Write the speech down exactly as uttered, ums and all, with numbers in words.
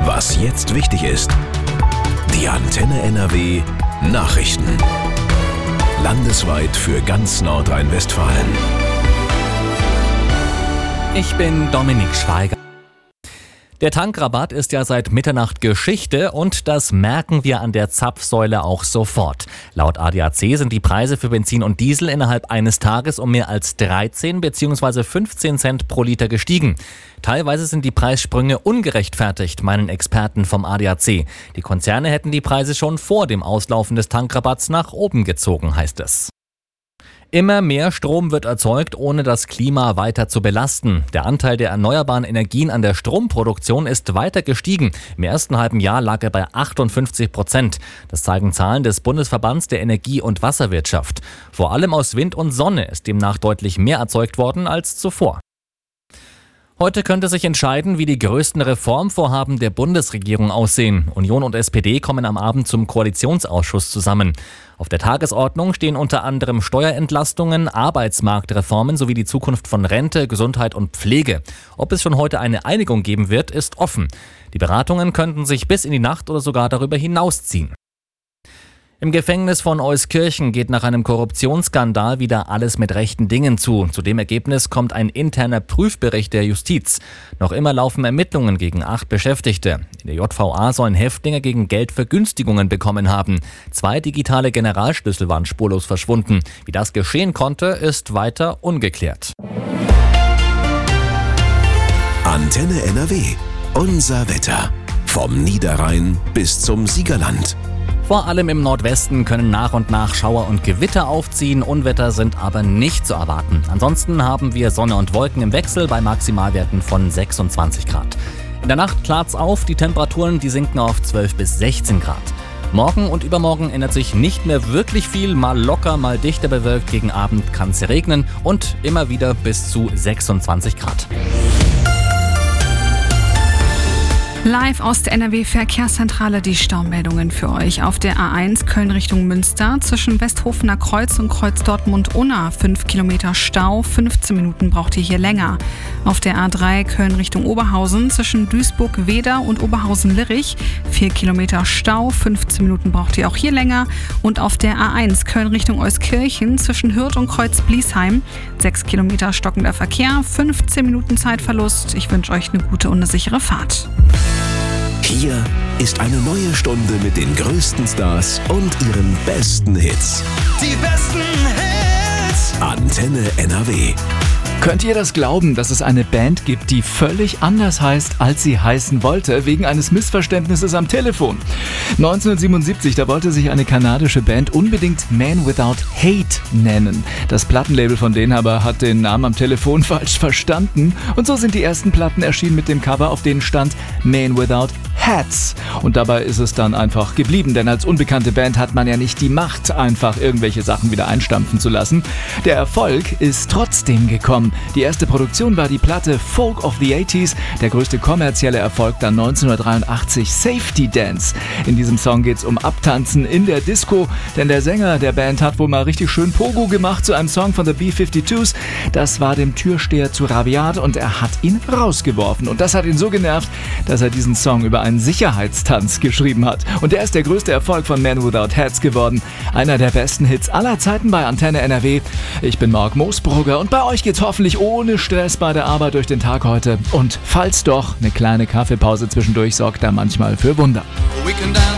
Was jetzt wichtig ist. Die Antenne N R W Nachrichten. Landesweit für ganz Nordrhein-Westfalen. Ich bin Dominik Schweiger. Der Tankrabatt ist ja seit Mitternacht Geschichte und das merken wir an der Zapfsäule auch sofort. Laut A D A C sind die Preise für Benzin und Diesel innerhalb eines Tages um mehr als dreizehn bzw. fünfzehn Cent pro Liter gestiegen. Teilweise sind die Preissprünge ungerechtfertigt, meinen Experten vom A D A C. Die Konzerne hätten die Preise schon vor dem Auslaufen des Tankrabatts nach oben gezogen, heißt es. Immer mehr Strom wird erzeugt, ohne das Klima weiter zu belasten. Der Anteil der erneuerbaren Energien an der Stromproduktion ist weiter gestiegen. Im ersten halben Jahr lag er bei achtundfünfzig Prozent. Das zeigen Zahlen des Bundesverbands der Energie- und Wasserwirtschaft. Vor allem aus Wind und Sonne ist demnach deutlich mehr erzeugt worden als zuvor. Heute könnte sich entscheiden, wie die größten Reformvorhaben der Bundesregierung aussehen. Union und S P D kommen am Abend zum Koalitionsausschuss zusammen. Auf der Tagesordnung stehen unter anderem Steuerentlastungen, Arbeitsmarktreformen sowie die Zukunft von Rente, Gesundheit und Pflege. Ob es schon heute eine Einigung geben wird, ist offen. Die Beratungen könnten sich bis in die Nacht oder sogar darüber hinausziehen. Im Gefängnis von Euskirchen geht nach einem Korruptionsskandal wieder alles mit rechten Dingen zu. Zu dem Ergebnis kommt ein interner Prüfbericht der Justiz. Noch immer laufen Ermittlungen gegen acht Beschäftigte. In der J V A sollen Häftlinge gegen Geld Vergünstigungen bekommen haben. Zwei digitale Generalschlüssel waren spurlos verschwunden. Wie das geschehen konnte, ist weiter ungeklärt. Antenne N R W. Unser Wetter. Vom Niederrhein bis zum Siegerland. Vor allem im Nordwesten können nach und nach Schauer und Gewitter aufziehen, Unwetter sind aber nicht zu erwarten. Ansonsten haben wir Sonne und Wolken im Wechsel bei Maximalwerten von sechsundzwanzig Grad. In der Nacht klart's auf, die Temperaturen die sinken auf zwölf bis sechzehn Grad. Morgen und übermorgen ändert sich nicht mehr wirklich viel, mal locker, mal dichter bewölkt, gegen Abend kann es regnen und immer wieder bis zu sechsundzwanzig Grad. Live aus der N R W-Verkehrszentrale die Staumeldungen für euch. Auf der A eins Köln Richtung Münster zwischen Westhofener Kreuz und Kreuz Dortmund-Unna fünf Kilometer Stau, fünfzehn Minuten braucht ihr hier länger. Auf der A drei Köln Richtung Oberhausen zwischen Duisburg-Weder und Oberhausen-Lirich vier Kilometer Stau, fünfzehn Minuten braucht ihr auch hier länger. Und auf der A eins Köln Richtung Euskirchen zwischen Hürth und Kreuz Bliesheim sechs Kilometer stockender Verkehr, fünfzehn Minuten Zeitverlust. Ich wünsche euch eine gute und eine sichere Fahrt. Hier ist eine neue Stunde mit den größten Stars und ihren besten Hits. Die besten Hits. Antenne N R W. Könnt ihr das glauben, dass es eine Band gibt, die völlig anders heißt, als sie heißen wollte, wegen eines Missverständnisses am Telefon? neunzehnhundertsiebenundsiebzig, da wollte sich eine kanadische Band unbedingt Man Without Hate nennen. Das Plattenlabel von denen aber hat den Namen am Telefon falsch verstanden und so sind die ersten Platten erschienen mit dem Cover, auf denen stand Man Without Hats. Und dabei ist es dann einfach geblieben, denn als unbekannte Band hat man ja nicht die Macht, einfach irgendwelche Sachen wieder einstampfen zu lassen. Der Erfolg ist trotzdem gekommen. Die erste Produktion war die Platte Folk of the achtziger, der größte kommerzielle Erfolg dann neunzehnhundertdreiundachtzig, Safety Dance. In diesem Song geht's um Abtanzen in der Disco, denn der Sänger der Band hat wohl mal richtig schön Pogo gemacht zu einem Song von The B fünfundfünfzig. Das war dem Türsteher zu rabiat und er hat ihn rausgeworfen. Und das hat ihn so genervt, dass er diesen Song über einen Sicherheitstanz geschrieben hat. Und der ist der größte Erfolg von Man Without Hats geworden. Einer der besten Hits aller Zeiten bei Antenne N R W. Ich bin Marc Moosbrugger und bei euch geht's hoffentlich ohne Stress bei der Arbeit durch den Tag heute. Und falls doch, eine kleine Kaffeepause zwischendurch sorgt da manchmal für Wunder.